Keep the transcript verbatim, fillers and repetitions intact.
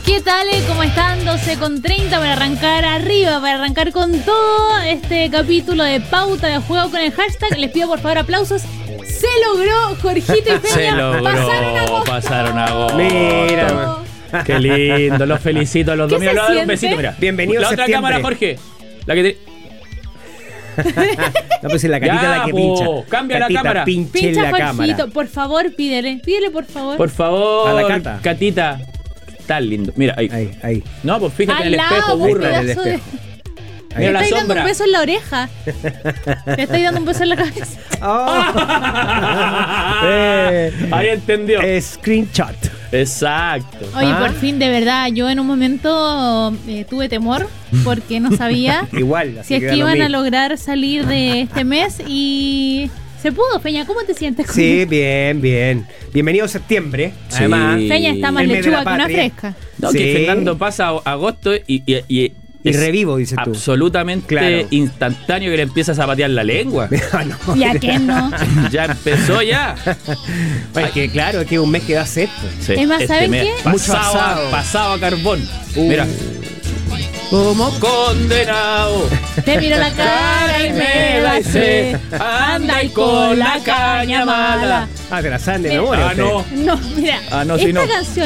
¿Qué tal? ¿Cómo están? doce con treinta para arrancar arriba, para arrancar con todo este capítulo de Pauta de Juego con el hashtag. Les pido por favor aplausos. Se logró, Jorgito y Peña. Se logró, pasaron a agosto. pasaron a agosto. Mira, qué lindo, los felicito a los dos. ¿Qué Mira, se le voy a dar un siente? besito, mira. Bienvenido La a otra septiembre. cámara, Jorge. La que te... no, pues es la carita Ya, la que po, pincha. cambia la Catita, cámara. pinche Pincha, la Jorgito, cámara. por favor, pídele. Pídele, por favor. Por favor, A la Cata. Catita. Tan lindo. Mira, ahí. Ahí, ahí. No, pues fíjate Al en el lado, espejo, pues, burra. en el pedazo de- espejo. Le Mira la estáis dando sombra. un beso en la oreja. Le estáis dando un beso en la cabeza. Oh. Eh, Ahí entendió. eh, screenshot. Exacto. Oye, Ah. por fin, de verdad, yo en un momento eh, tuve temor porque no sabía Igual, así si es que que da lo iban a mismo. lograr salir de este mes y se pudo. Peña, ¿cómo te sientes con Sí, eso? bien, bien. Bienvenido a septiembre. Sí. Además, Peña está más el mes de lechuga la que una patria. fresca. No, Sí. que Fernando pasa a- agosto y, y, y Y es revivo, dices tú. absolutamente Claro. instantáneo que le empiezas a patear la lengua. Ah, no. ¿Y a quién no? Ya empezó ya. Es que claro, es que es un mes que da sed. pues. Sí, Es más, ¿saben mes qué? Mucho Pasado, a- asado. pasado a carbón. Uh. Mira. Como condenado. Te miro la cara y me da sed. Anda y con la caña mala. Ah, te la saben de Mira. memoria. Ah, usted. no. No, mira. Ah, no, sí, esta no. canción